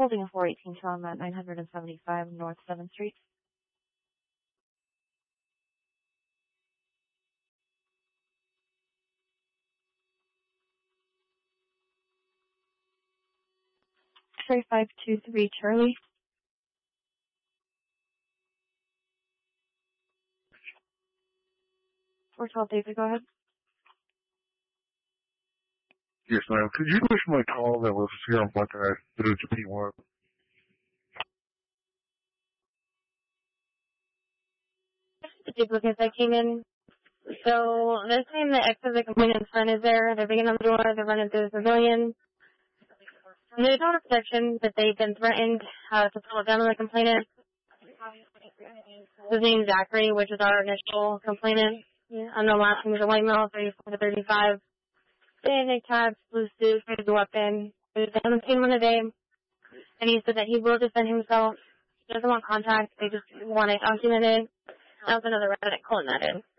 holding a 418 Trauma at 975 North 7th Street. X-ray 523 Charlie. Or 12 David, go ahead. Yes, ma'am. Could you push my call that was here on Buckeye through to P1? The duplicates that came in. So they're saying the X of the complainant's friend is there. They're banging on the door. They're running through the civilian. And there's no protection that they've been threatened to pull a gun on the complainant. His name's Zachary, which is our initial complainant. On the last name is a white male, 34 to 35. Big tabs, blue suit, carries a weapon. They haven't seen him in a day. And he said that he will defend himself. He doesn't want contact. They just want it documented. That was another resident calling that in.